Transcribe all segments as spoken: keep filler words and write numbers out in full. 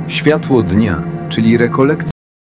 Światło dnia, czyli rekolekcja.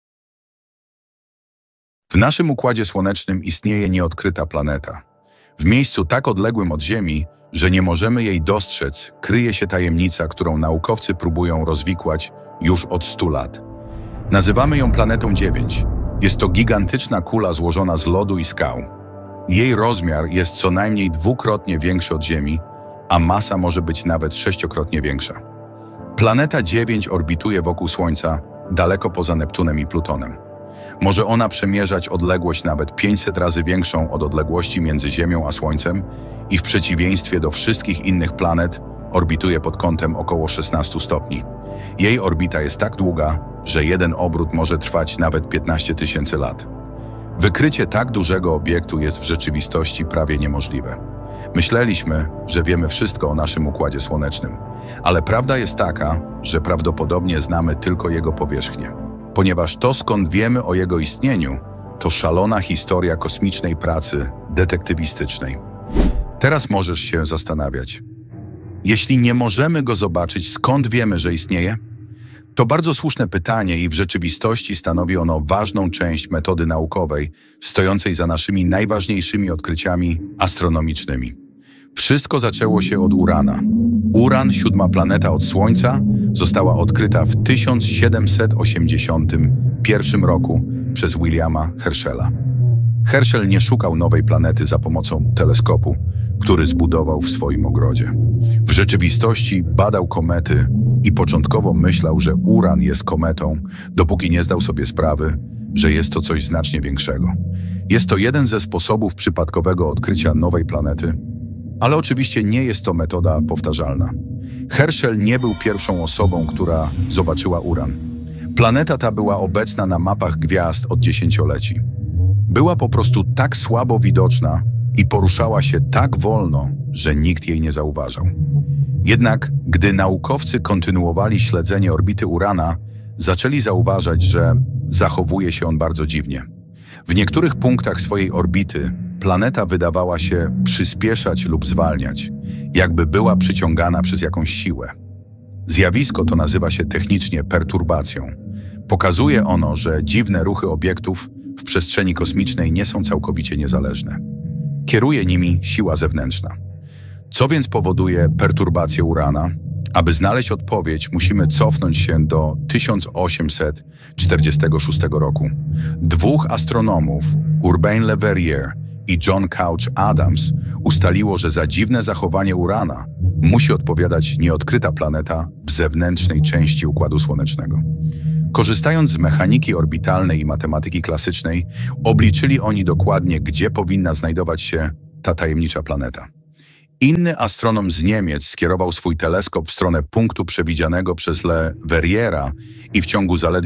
W naszym Układzie Słonecznym istnieje nieodkryta planeta. W miejscu tak odległym od Ziemi, że nie możemy jej dostrzec, kryje się tajemnica, którą naukowcy próbują rozwikłać już od stu lat. Nazywamy ją planetą dziewięć. Jest to gigantyczna kula złożona z lodu i skał. Jej rozmiar jest co najmniej dwukrotnie większy od Ziemi, a masa może być nawet sześciokrotnie większa. Planeta dziewięć orbituje wokół Słońca, daleko poza Neptunem i Plutonem. Może ona przemierzać odległość nawet pięćset razy większą od odległości między Ziemią a Słońcem i w przeciwieństwie do wszystkich innych planet orbituje pod kątem około szesnastu stopni. Jej orbita jest tak długa, że jeden obrót może trwać nawet piętnaście tysięcy lat. Wykrycie tak dużego obiektu jest w rzeczywistości prawie niemożliwe. Myśleliśmy, że wiemy wszystko o naszym Układzie Słonecznym, ale prawda jest taka, że prawdopodobnie znamy tylko jego powierzchnię. Ponieważ to, skąd wiemy o jego istnieniu, to szalona historia kosmicznej pracy detektywistycznej. Teraz możesz się zastanawiać. Jeśli nie możemy go zobaczyć, skąd wiemy, że istnieje? To bardzo słuszne pytanie i w rzeczywistości stanowi ono ważną część metody naukowej, stojącej za naszymi najważniejszymi odkryciami astronomicznymi. Wszystko zaczęło się od Urana. Uran, siódma planeta od Słońca, została odkryta w tysiąc siedemset osiemdziesiątym pierwszym roku przez Williama Herschela. Herschel nie szukał nowej planety za pomocą teleskopu, który zbudował w swoim ogrodzie. W rzeczywistości badał komety i początkowo myślał, że Uran jest kometą, dopóki nie zdał sobie sprawy, że jest to coś znacznie większego. Jest to jeden ze sposobów przypadkowego odkrycia nowej planety, ale oczywiście nie jest to metoda powtarzalna. Herschel nie był pierwszą osobą, która zobaczyła Uran. Planeta ta była obecna na mapach gwiazd od dziesięcioleci. Była po prostu tak słabo widoczna i poruszała się tak wolno, że nikt jej nie zauważał. Jednak gdy naukowcy kontynuowali śledzenie orbity Urana, zaczęli zauważać, że zachowuje się on bardzo dziwnie. W niektórych punktach swojej orbity planeta wydawała się przyspieszać lub zwalniać, jakby była przyciągana przez jakąś siłę. Zjawisko to nazywa się technicznie perturbacją. Pokazuje ono, że dziwne ruchy obiektów w przestrzeni kosmicznej nie są całkowicie niezależne. Kieruje nimi siła zewnętrzna. Co więc powoduje perturbację Urana? Aby znaleźć odpowiedź, musimy cofnąć się do tysiąc osiemset czterdziestego szóstego roku. Dwóch astronomów, Urbain Le Verrier i John Couch Adams, ustaliło, że za dziwne zachowanie Urana musi odpowiadać nieodkryta planeta w zewnętrznej części Układu Słonecznego. Korzystając z mechaniki orbitalnej i matematyki klasycznej, obliczyli oni dokładnie, gdzie powinna znajdować się ta tajemnicza planeta. Inny astronom z Niemiec skierował swój teleskop w stronę punktu przewidzianego przez Le Verriera i w ciągu zaledwie